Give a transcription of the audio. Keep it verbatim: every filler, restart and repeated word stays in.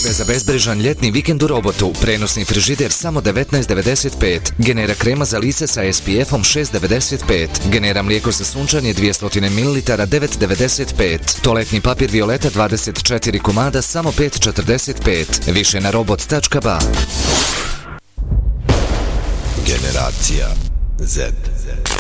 Sve za bezbrižan ljetni vikend u robotu. Prenosni frižider samo devetnaest devedeset pet. Genera krema za lice sa S P F-om šest devedeset pet. Genera mlijeko za sunčanje dvjesto mililitara devet devedeset pet. Toaletni papir Violeta dvadeset četiri komada samo pet četrdeset pet. Više na robot tačka ba. Generacija Z.